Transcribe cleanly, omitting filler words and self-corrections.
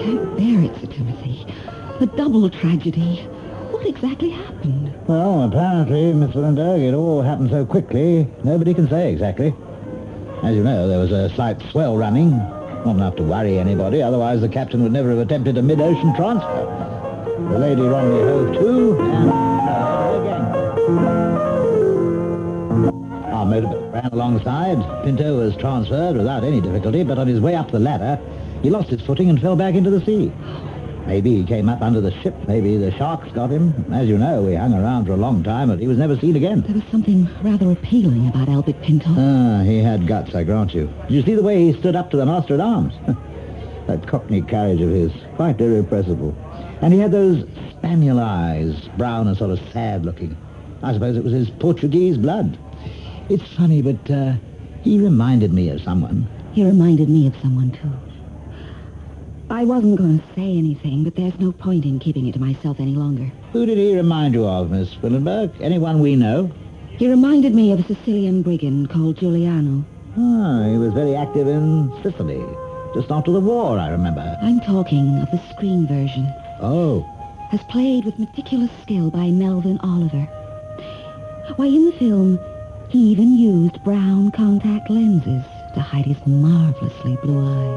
can't bear it, Sir Timothy. A double tragedy. What exactly happened? Well, apparently, Miss Willenberg, it all happened so quickly, nobody can say exactly. As you know, there was a slight swell running. Not enough to worry anybody, otherwise the captain would never have attempted a mid-ocean transfer. The Lady Romney hove to, and our motorboat ran alongside. Pinto was transferred without any difficulty, but on his way up the ladder, he lost his footing and fell back into the sea. Maybe he came up under the ship, maybe the sharks got him. As you know, we hung around for a long time, but he was never seen again. There was something rather appealing about Albert Pinto. He had guts, I grant you. Did you see the way he stood up to the master-at-arms? That cockney carriage of his, quite irrepressible. And he had those spaniel eyes, brown and sort of sad-looking. I suppose it was his Portuguese blood. It's funny, but he reminded me of someone. He reminded me of someone, too. I wasn't going to say anything, but there's no point in keeping it to myself any longer. Who did he remind you of, Miss Willenberg? Anyone we know? He reminded me of a Sicilian brigand called Giuliano. He was very active in Sicily. Just after the war, I remember. I'm talking of the screen version. Oh. As played with meticulous skill by Melvyn Oliver. Why, in the film, he even used brown contact lenses to hide his marvelously blue eyes.